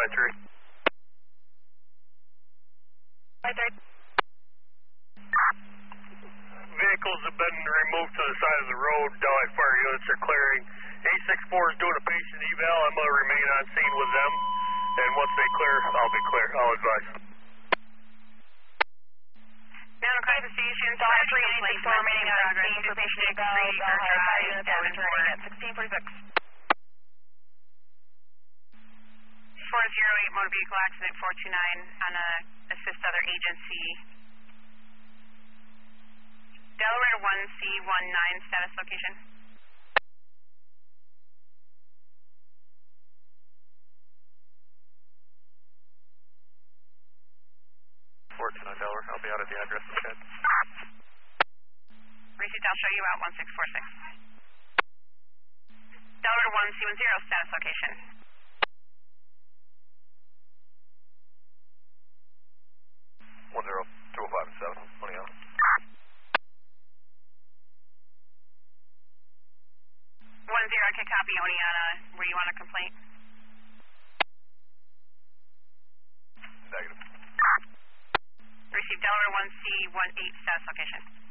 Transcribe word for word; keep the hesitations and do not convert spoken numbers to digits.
Delhi three. Delhi three. Vehicles have been removed to the side of the road. Delhi fire units are clearing. A six four is doing a patient eval. I'm going to remain on scene with them. And once they clear, I'll be clear. I'll advise. Mountain Crisis Station, Delhi three, A six four remaining on scene for patient eval. Delhi fire units are returning at sixteen forty-six. four zero eight motor vehicle accident four two nine on a assist other agency. Delaware one C one nine status location. four two nine Delaware, I'll be out at the address instead. Received, I'll show you out one six four six. Delaware one C one zero status location. one zero two oh five seven, twenty out. one zero, I can copy Oneonta. Were you on a complaint? Negative. Received Delaware one C one eight status location.